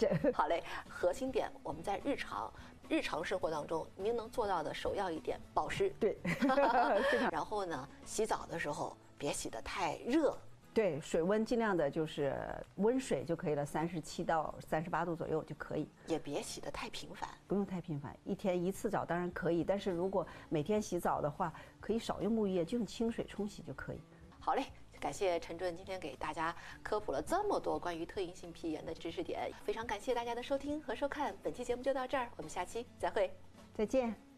诊。 好嘞，核心点我们在日常生活当中，您能做到的首要一点，保湿。 对， 然后呢，洗澡的时候别洗得太热。 对，水温尽量的就是温水就可以了，37到38度左右就可以。 也别洗得太频繁。 不用太频繁，一天1次澡当然可以，但是如果每天洗澡的话，可以少用沐浴液，就用清水冲洗就可以。 好嘞，感谢陈主任今天给大家科普了这么多关于特应性皮炎的知识点，非常感谢大家的收听和收看，本期节目就到这儿，我们下期再会， 再见。